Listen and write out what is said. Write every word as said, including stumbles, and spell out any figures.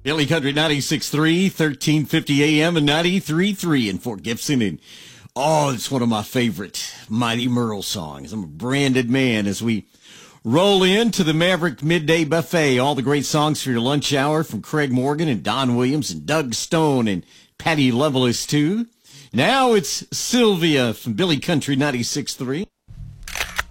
Billy Country ninety-six point three, thirteen fifty A M and ninety-three point three in Fort Gibson. And oh, it's one of my favorite Mighty Merle songs. I'm a branded man as we roll into the Maverick Midday Buffet. All the great songs for your lunch hour from Craig Morgan and Don Williams and Doug Stone and Patty Loveless too. Now it's Sylvia from Billy Country ninety-six point three.